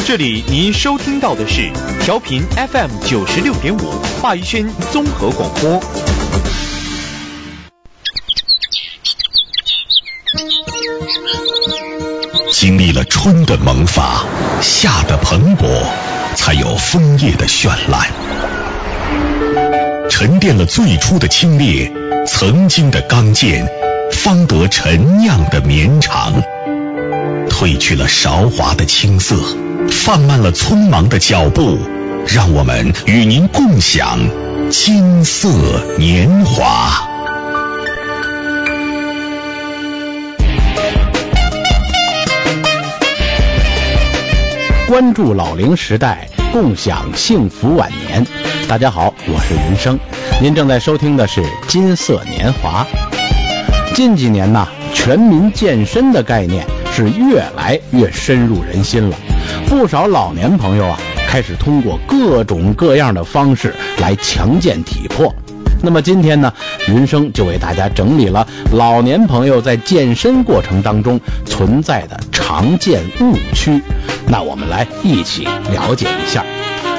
这里您收听到的是调频 FM 96.5华语轩综合广播。 经历了春的萌发，夏的蓬勃，才有枫叶的绚烂。沉淀了最初的清冽，曾经的刚健，方得陈酿的绵长。褪去了韶华的青涩，放慢了匆忙的脚步，让我们与您共享金色年华。 关注老龄时代，共享幸福晚年。大家好，我是云生，您正在收听的是金色年华。近几年呢，全民健身的概念是越来越深入人心了，不少老年朋友开始通过各种各样的方式来强健体魄。那么今天呢，云生就为大家整理了老年朋友在健身过程当中存在的常见误区，那我们来一起了解一下。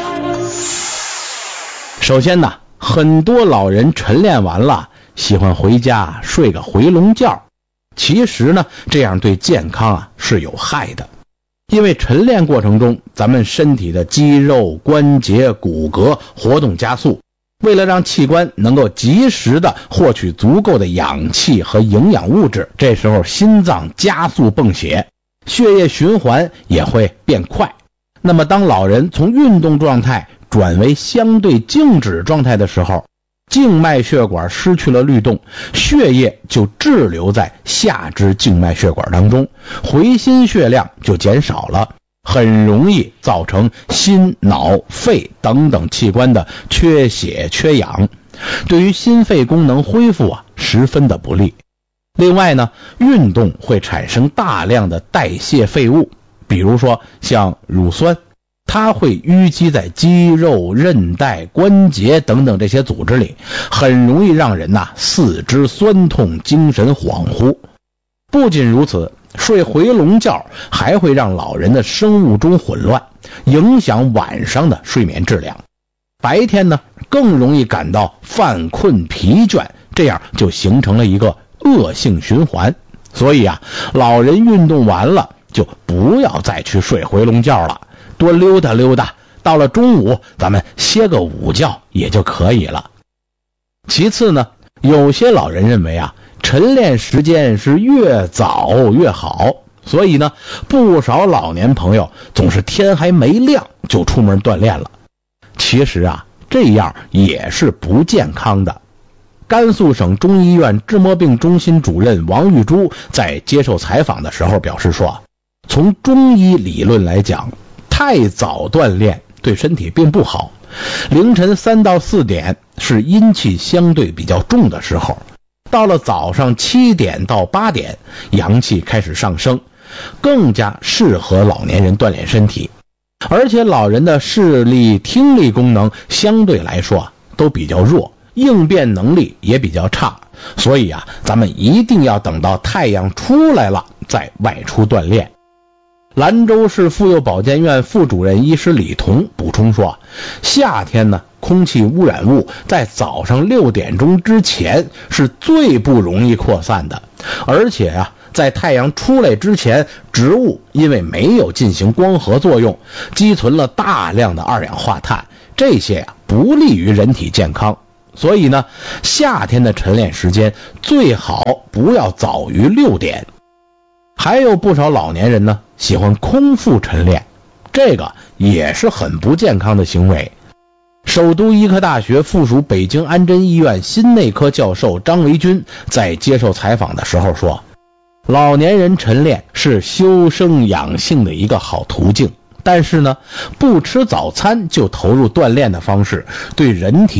首先呢，很多老人晨练完了喜欢回家睡个回笼觉，其实呢，这样对健康是有害的。因为晨练过程中，咱们身体的肌肉、关节、骨骼活动加速，为了让器官能够及时的获取足够的氧气和营养物质，这时候心脏加速泵血，血液循环也会变快。那么当老人从运动状态转为相对静止状态的时候，静脉血管失去了律动，血液就滞留在下肢静脉血管当中，回心血量就减少了，很容易造成心、脑、肺等等器官的缺血缺氧，对于心肺功能恢复十分的不利。另外呢，运动会产生大量的代谢废物，比如说像乳酸，它会淤积在肌肉、韧带、关节等等这些组织里，很容易让人四肢酸痛、精神恍惚。不仅如此，睡回笼觉还会让老人的生物钟混乱，影响晚上的睡眠质量。白天呢，更容易感到犯困疲倦，这样就形成了一个恶性循环。所以老人运动完了就不要再去睡回笼觉了，多溜达溜达，到了中午咱们歇个午觉也就可以了。其次呢，有些老人认为晨练时间是越早越好，所以呢，不少老年朋友总是天还没亮就出门锻炼了。其实这样也是不健康的。甘肃省中医院治膜病中心主任王玉珠在接受采访的时候表示说，从中医理论来讲，太早锻炼对身体并不好。凌晨3到4点是阴气相对比较重的时候，到了早上7点到8点，阳气开始上升，更加适合老年人锻炼身体。而且老人的视力、听力功能相对来说都比较弱，应变能力也比较差，所以咱们一定要等到太阳出来了再外出锻炼。兰州市妇幼保健院副主任医师李彤补充说，夏天呢，空气污染物在早上6点钟之前是最不容易扩散的，而且在太阳出来之前，植物因为没有进行光合作用，积存了大量的二氧化碳，这些不利于人体健康。所以呢，夏天的晨练时间最好不要早于6点。还有不少老年人呢，喜欢空腹晨练，这个也是很不健康的行为。首都医科大学附属北京安贞医院心内科教授张维军在接受采访的时候说，老年人晨练是修身养性的一个好途径，但是呢，不吃早餐就投入锻炼的方式对人体